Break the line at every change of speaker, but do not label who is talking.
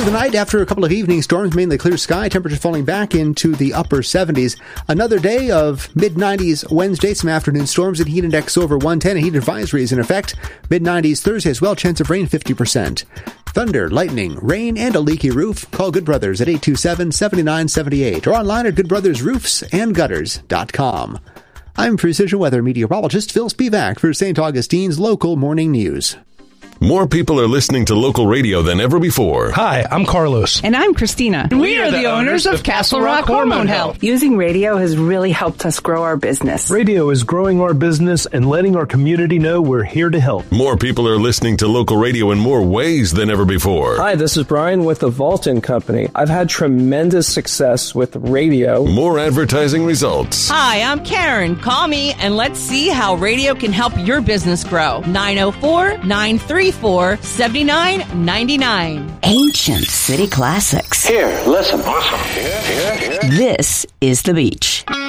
through the night after a couple of evening storms, mainly clear sky, temperature falling back into the upper 70s. Another day of mid-90s Wednesday, some afternoon storms and heat index over 110. A heat advisory is in effect. Mid-90s Thursday as well, chance of rain 50%. Thunder, lightning, rain, and a leaky roof. Call Good Brothers at 827-7978 or online at goodbrothersroofsandgutters.com. I'm Precision Weather meteorologist Phil Spivak for St. Augustine's Local Morning News.
More people are listening to local radio than ever before.
Hi, I'm Carlos.
And I'm Christina.
We are the owners of Castle Rock Hormone Health.
Using radio has really helped us grow our business.
Radio is growing our business and letting our community know we're here to help.
More people are listening to local radio in more ways than ever before.
Hi, this is Brian with the Vaulton Company. I've had tremendous success with radio.
More advertising results.
Hi, I'm Karen. Call me and let's see how radio can help your business grow. 904-934-7999.
Ancient city classics.
Here, listen.
This is The Beach.